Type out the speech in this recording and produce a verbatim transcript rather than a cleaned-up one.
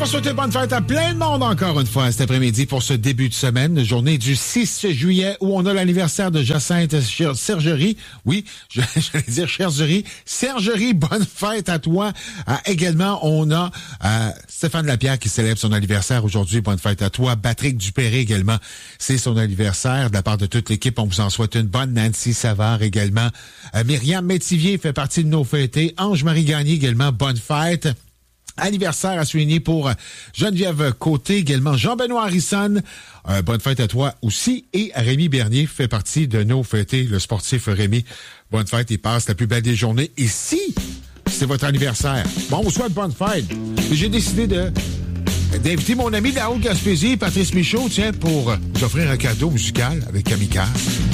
va souhaiter bonne fête à plein de monde encore une fois cet après-midi pour ce début de semaine, journée du six juillet où on a l'anniversaire de Jacinthe Sergerie. Oui, je, j'allais dire Sergerie. Sergerie, bonne fête à toi. Euh, également, on a euh, Stéphane Lapierre qui célèbre son anniversaire aujourd'hui. Bonne fête à toi. Patrick Dupéré également, c'est son anniversaire. De la part de toute l'équipe, on vous en souhaite une bonne. Nancy Savard également. Euh, Myriam Métivier fait partie de nos fêtés. Ange-Marie Gagné également, bonne fête. Anniversaire à souligner pour Geneviève Côté, également Jean-Benoît Harrison. Euh, bonne fête à toi aussi. Et Rémi Bernier fait partie de nos fêtés, le sportif Rémi. Bonne fête, il passe la plus belle des journées. Et si c'est votre anniversaire, bon, on vous souhaite bonne fête. Et j'ai décidé de d'inviter mon ami de la Haute-Gaspésie, Patrice Michaud, tiens, pour vous offrir un cadeau musical avec Kamikaze.